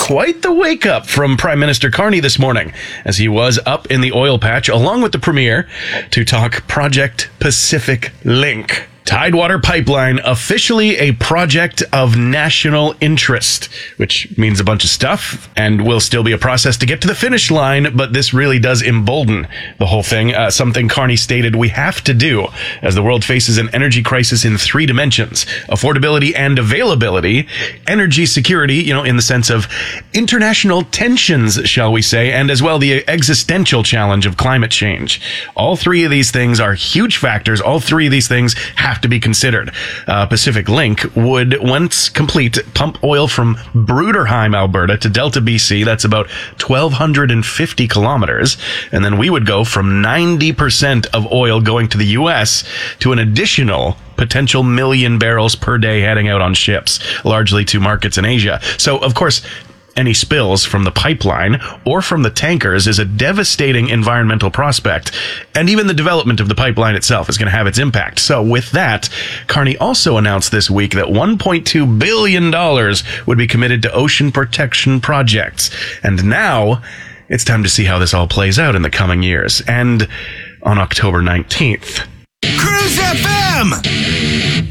quite the wake-up from Prime Minister Carney this morning, as he was up in the oil patch, along with the Premier, to talk Project Pacific Link. Tidewater Pipeline, officially a project of national interest, which means a bunch of stuff and will still be a process to get to the finish line, but this really does embolden the whole thing. Something Carney stated we have to do as the world faces an energy crisis in 3 dimensions: affordability and availability, energy security, in the sense of international tensions, shall we say, and as well the existential challenge of climate change. All 3 of these things are huge factors. All 3 of these things have to be considered. Pacific Link would, once complete, pump oil from Bruderheim, Alberta to Delta, BC. That's about 1,250 kilometers. And then we would go from 90% of oil going to the U.S. to an additional potential 1 million barrels per day heading out on ships, largely to markets in Asia. So, of course, any spills from the pipeline or from the tankers is a devastating environmental prospect, and even the development of the pipeline itself is going to have its impact. So with that, Carney also announced this week that $1.2 billion would be committed to ocean protection projects. And now it's time to see how this all plays out in the coming years. And on October 19th... Cruise FM!